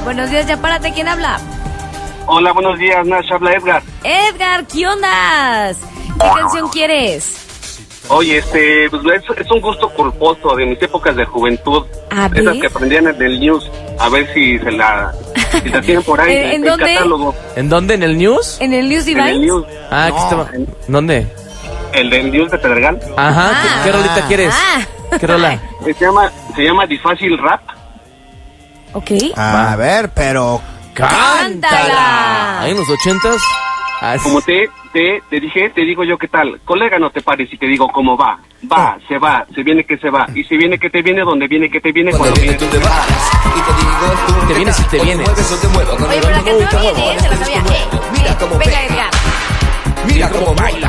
Buenos días, ya párate. ¿Quién habla? Hola, buenos días, Nash, habla Edgar. Edgar, ¿qué ondas? ¿Qué canción quieres? Oye, pues es un gusto culposo de mis épocas de juventud. A ver. Esas que aprendían en el news. A ver si la tienen por ahí. ¿En el dónde? catálogo. ¿En dónde? ¿En el news? ¿En el News En Divine? el news. Ah, aquí estaba. ¿Dónde? El del news de Pedregal. Ajá, ¿qué rolita quieres? ¿Qué rola? Se llama Difácil Rap. Ok. A ver, pero... ¡Cántala! Ahí en los 80s. Como te dije, te digo yo qué tal. Colega, no te pares y te digo cómo va. Va, se viene que se va. Y si viene que te viene, donde viene que te viene, cuando viene tú te vas. Y te digo tú Te vienes y te vienes. mueves o te muevo. Oye, pero la canción viene, se la sabía. Mira cómo Venga, Edgar. Mira cómo baila.